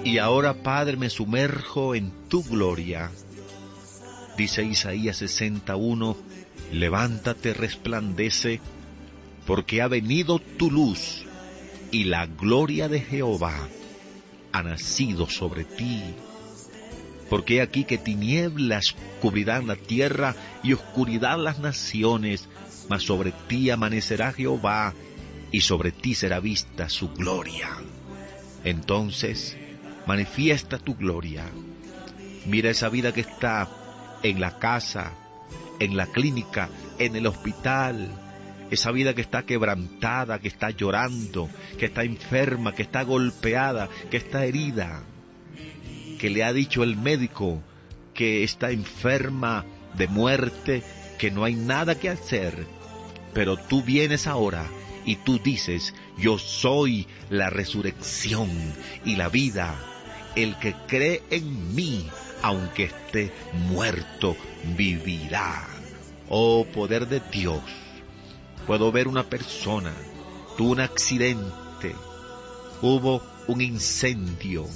Y ahora, Padre, me sumerjo en tu gloria. Dice Isaías 61, levántate, resplandece, porque ha venido tu luz, y la gloria de Jehová ha nacido sobre ti. Porque he aquí que tinieblas cubrirán la tierra y oscuridad las naciones, mas sobre ti amanecerá Jehová, y sobre ti será vista su gloria. Entonces, manifiesta tu gloria. Mira esa vida que está en la casa, en la clínica, en el hospital. Esa vida que está quebrantada, que está llorando, que está enferma, que está golpeada, que está herida. Que le ha dicho el médico que está enferma de muerte, que no hay nada que hacer. Pero tú vienes ahora y tú dices, yo soy la resurrección y la vida. El que cree en mí, aunque esté muerto, vivirá. Oh, poder de Dios. Puedo ver una persona, tuvo un accidente, hubo un incendio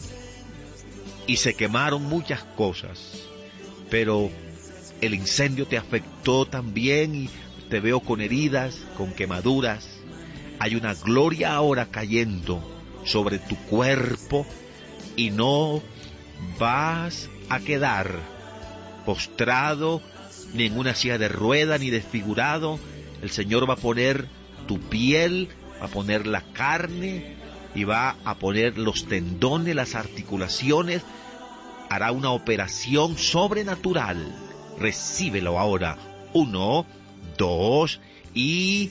y se quemaron muchas cosas, pero el incendio te afectó también y te veo con heridas, con quemaduras. Hay una gloria ahora cayendo sobre tu cuerpo y no vas a quedar postrado ni en una silla de rueda ni desfigurado. El Señor va a poner tu piel, va a poner la carne y va a poner los tendones, las articulaciones. Hará una operación sobrenatural. Recíbelo ahora. 1, 2 y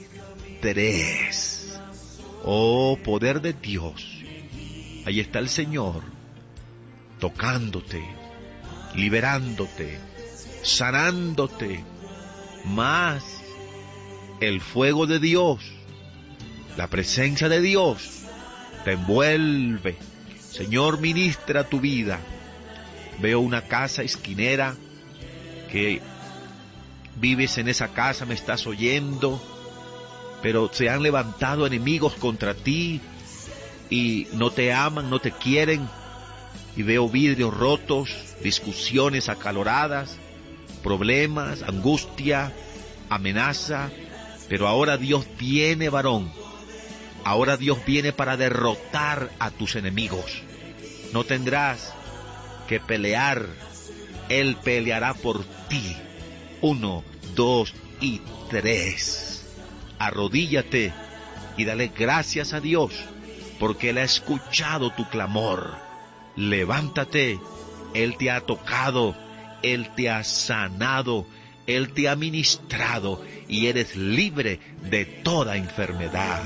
3. Oh, poder de Dios. Ahí está el Señor, tocándote, liberándote, sanándote. Más el fuego de Dios, la presencia de Dios, te envuelve. Señor, ministra tu vida. Veo una casa esquinera que vives en esa casa, me estás oyendo, pero se han levantado enemigos contra ti y no te aman, no te quieren, y veo vidrios rotos, discusiones acaloradas, problemas, angustia, amenaza. Pero ahora Dios viene, varón. Ahora Dios viene para derrotar a tus enemigos. No tendrás que pelear. Él peleará por ti. 1, 2 y 3. Arrodíllate y dale gracias a Dios, porque Él ha escuchado tu clamor. Levántate. Él te ha tocado. Él te ha sanado. Él te ha ministrado y eres libre de toda enfermedad.